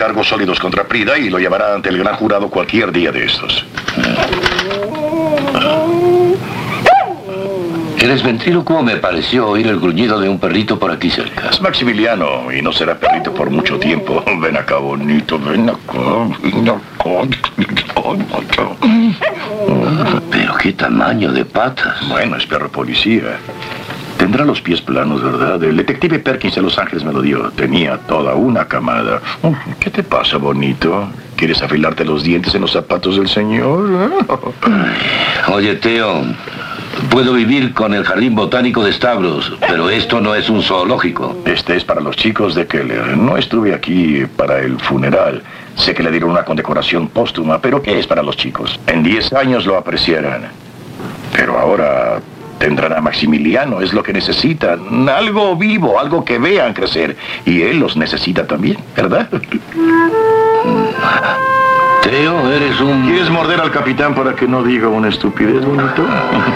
cargos sólidos contra Prida y lo llevará ante el gran jurado cualquier día de estos. ¿Eres ventrílocuo? Me pareció oír el gruñido de un perrito por aquí cerca. Es Maximiliano y no será perrito por mucho tiempo. Ven acá, bonito, ven acá, ven acá. Pero qué tamaño de patas. Bueno, es perro policía. Tendrá los pies planos, ¿verdad? El detective Perkins de Los Ángeles me lo dio. Tenía toda una camada. ¿Qué te pasa, bonito? ¿Quieres afilarte los dientes en los zapatos del señor? Oye, Theo, puedo vivir con el jardín botánico de Stavros, pero esto no es un zoológico. Este es para los chicos de Keller. No estuve aquí para el funeral. Sé que le dieron una condecoración póstuma, pero es para los chicos. En 10 años lo apreciarán. Pero ahora tendrán a Maximiliano, es lo que necesitan. Algo vivo, algo que vean crecer. Y él los necesita también, ¿verdad? Theo, eres un... ¿Quieres morder al capitán para que no diga una estupidez, bonito?